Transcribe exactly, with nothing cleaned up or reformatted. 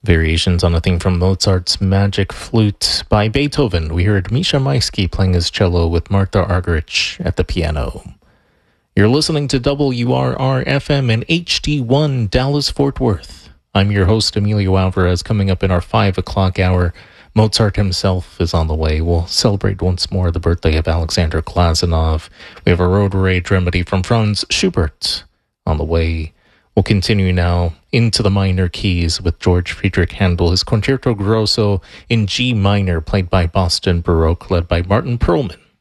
Variations on a theme from Mozart's Magic Flute by Beethoven. We heard Misha Maisky playing his cello with Martha Argerich at the piano. You're listening to W R R F M in H D one Dallas-Fort Worth. I'm your host, Emilio Alvarez. Coming up in our five o'clock hour, Mozart himself is on the way. We'll celebrate once more the birthday of Alexander Glazunov. We have a road rage remedy from Franz Schubert on the way. We'll continue now into the minor keys with George Friedrich Handel, his Concerto Grosso in G minor, played by Boston Baroque, led by Martin Perlman.